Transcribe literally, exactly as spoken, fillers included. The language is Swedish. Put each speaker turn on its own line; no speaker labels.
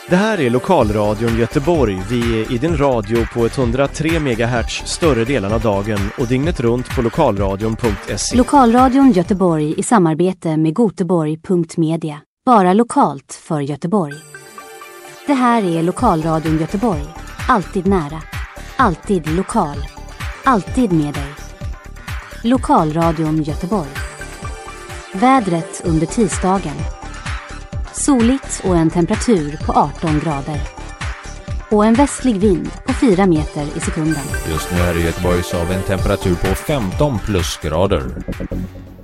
Det här är Lokalradion Göteborg. Vi är i din radio på etthundratre megahertz större delen av dagen och dygnet runt på lokalradion punkt se.
Lokalradion Göteborg i samarbete med goteborg punkt media. Bara lokalt för Göteborg. Det här är Lokalradion Göteborg. Alltid nära. Alltid lokal. Alltid med dig. Lokalradion Göteborg. Vädret under tisdagen. Soligt och en temperatur på arton grader. Och en västlig vind på fyra meter i sekunden.
Just nu är det i Göteborg så har vi en temperatur på femton plusgrader.